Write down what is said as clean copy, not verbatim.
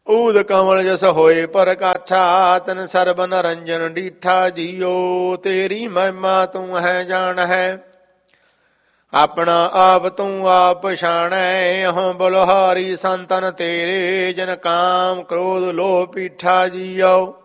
ਊਦ ਕਮਲ ਜਸ ਹੋਏ ਪ੍ਰਕਾਛਾ ਤਨ ਸਰਬ ਨਰੰਜਨ ਡੀਠਾ ਜੀਓ। ਤੇਰੀ ਮਹਿਮਾ ਤੂੰ ਹੈ ਜਾਣ ਹੈ ਆਪਣਾ ਆਪ ਤੂੰ ਆਪ ਪਛਾਣੈ। ਅਹੋਂ ਬਲਹਾਰੀ ਸੰਤਨ ਤੇਰੇ ਜਨ ਕਾਮ ਕ੍ਰੋਧ ਲੋਭ ਪੀਠਾ ਜੀਓ।